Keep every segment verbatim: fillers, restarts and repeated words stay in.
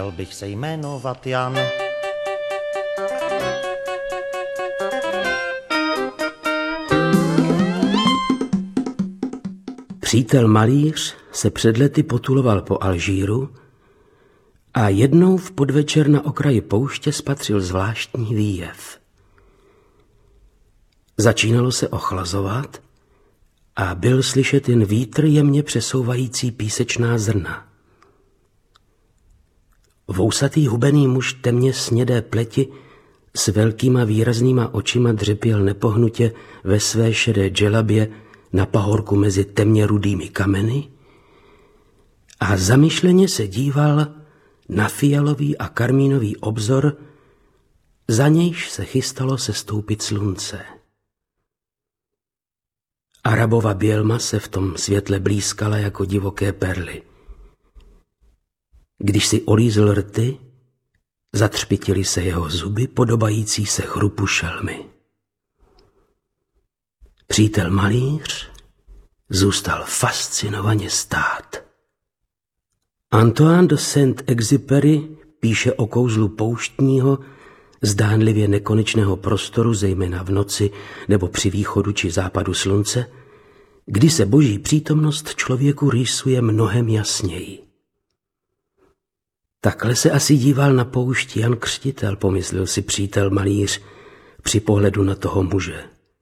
chtěl bych se jmenovat Jan. Přítel malíř se před lety potuloval po Alžíru a jednou v podvečer na okraji pouště spatřil zvláštní výjev. Začínalo se ochlazovat a byl slyšet jen vítr jemně přesouvající písečná zrna. Vousatý hubený muž temně snědé pleti s velkýma výraznýma očima dřepěl nepohnutě ve své šedé dželabě na pahorku mezi temně rudými kameny a zamyšleně se díval na fialový a karmínový obzor, za nějž se chystalo sestoupit slunce. Arabova bělma se v tom světle blýskala jako divoké perly. Když si olízl rty, zatřpitily se jeho zuby podobající se chrupu šelmy. Přítel malíř zůstal fascinovaně stát. Antoine de Saint-Exupéry píše o kouzlu pouštního, zdánlivě nekonečného prostoru, zejména v noci nebo při východu či západu slunce, kdy se boží přítomnost člověku rýsuje mnohem jasněji. Takhle se asi díval na poušť Jan Křtitel, pomyslel si přítel malíř při pohledu na toho muže.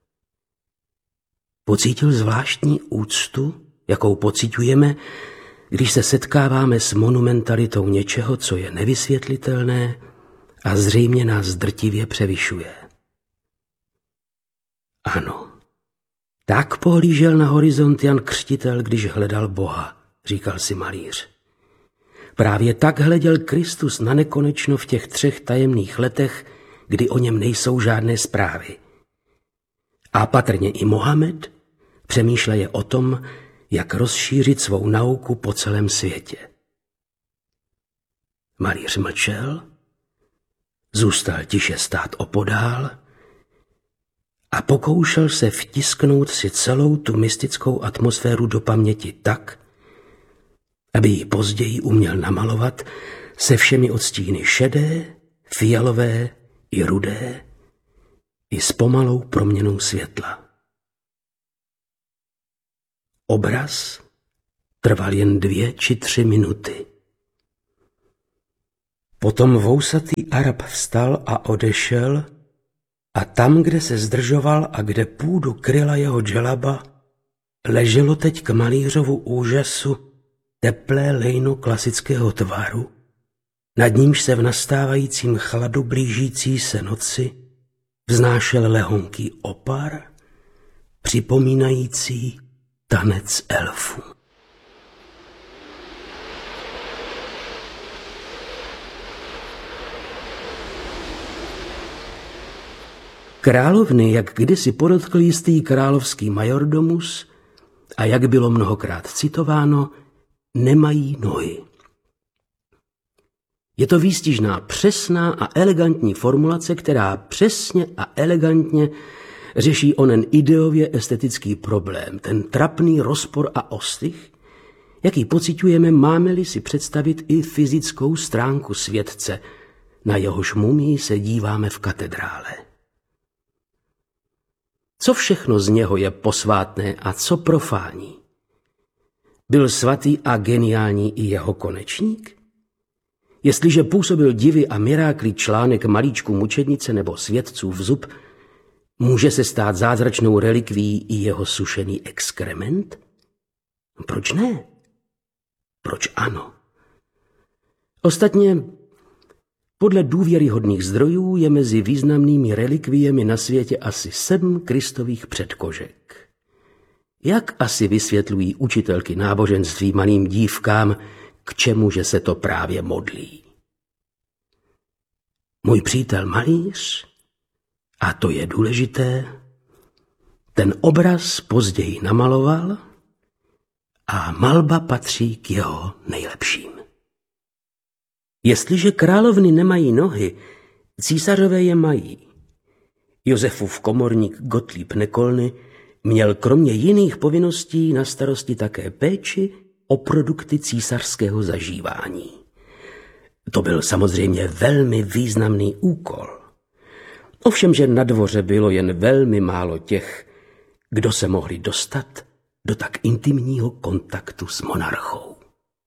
Pocítil zvláštní úctu, jakou pociťujeme, když se setkáváme s monumentalitou něčeho, co je nevysvětlitelné a zřejmě nás drtivě převyšuje. Ano, tak pohlížel na horizont Jan Křtitel, když hledal Boha, říkal si malíř. Právě tak hleděl Kristus na nekonečno v těch třech tajemných letech, kdy o něm nejsou žádné zprávy. A patrně i Mohamed přemýšleje o tom, jak rozšířit svou nauku po celém světě. Malíř mlčel, zůstal tiše stát opodál a pokoušel se vtisknout si celou tu mystickou atmosféru do paměti tak, aby ji později uměl namalovat se všemi odstíny šedé, fialové i rudé, i s pomalou proměnou světla. Obraz trval jen dvě či tři minuty. Potom vousatý Arab vstal a odešel a tam, kde se zdržoval a kde půdu kryla jeho dželaba, leželo teď k malířovu úžasu teplé lejno klasického tvaru, nad nímž se v nastávajícím chladu blížící se noci vznášel lehonký opar, připomínající tanec elfů. Královny, jak kdysi podotkl jistý královský majordomus a jak bylo mnohokrát citováno, nemají nohy. Je to výstižná, přesná a elegantní formulace, která přesně a elegantně řeší onen ideově estetický problém, ten trapný rozpor a ostych, jaký pociťujeme, máme-li si představit i fyzickou stránku světce, na jehož mumii se díváme v katedrále. Co všechno z něho je posvátné a co profání? Byl svatý a geniální i jeho konečník? Jestliže působil divy a mirákly článek malíčku mučednice nebo svědcův zub, může se stát zázračnou relikví i jeho sušený exkrement? Proč ne? Proč ano? Ostatně, podle důvěryhodných zdrojů je mezi významnými relikviemi na světě asi sedm Kristových předkožek. Jak asi vysvětlují učitelky náboženství malým dívkám, k čemu že se to právě modlí? Můj přítel malíř, a to je důležité, ten obraz později namaloval a malba patří k jeho nejlepším. Jestliže královny nemají nohy, císařové je mají. Josefův komorník Gottlieb Nekolny měl kromě jiných povinností na starosti také péči o produkty císařského zažívání. To byl samozřejmě velmi významný úkol. Ovšem, že na dvoře bylo jen velmi málo těch, kdo se mohli dostat do tak intimního kontaktu s monarchou.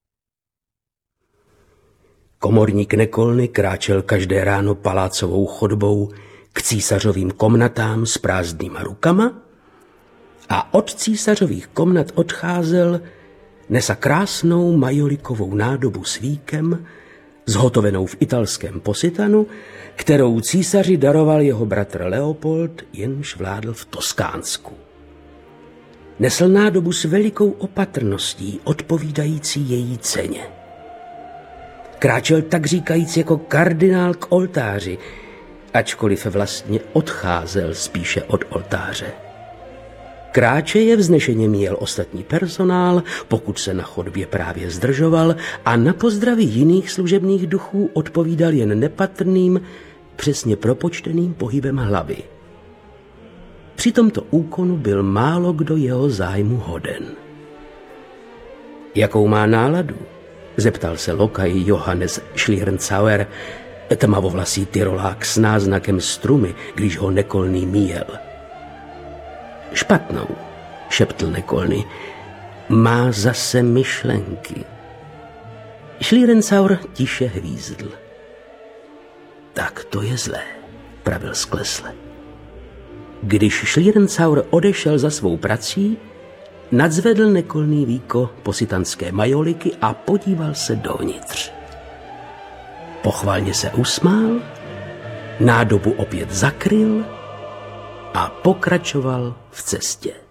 Komorník Nekolny kráčel každé ráno palácovou chodbou k císařovým komnatám s prázdnýma rukama a od císařových komnat odcházel nesa krásnou majolikovou nádobu s víkem, zhotovenou v italském Positanu, kterou císaři daroval jeho bratr Leopold, jenž vládl v Toskánsku. Nesl nádobu s velikou opatrností, odpovídající její ceně. Kráčel tak říkajíc jako kardinál k oltáři, ačkoliv vlastně odcházel spíše od oltáře. Kráčeje vznešeně míjel ostatní personál, pokud se na chodbě právě zdržoval, a na pozdravy jiných služebných duchů odpovídal jen nepatrným, přesně propočteným pohybem hlavy. Při tomto úkonu byl málo kdo jeho zájmu hoden. Jakou má náladu? Zeptal se lokaj Johannes Schlierenzauer, tmavovlasý tyrolák s náznakem strumy, když ho Nekolný míjel. Špatnou, šeptl Nekolný, má zase myšlenky. Schlierenzaur tiše hvízdl. Tak to je zlé, pravil sklesle. Když Schlierenzaur odešel za svou prací, nadzvedl Nekolný víko positanské majoliky a podíval se dovnitř. Pochvalně se usmál, nádobu opět zakryl a pokračoval v cestě.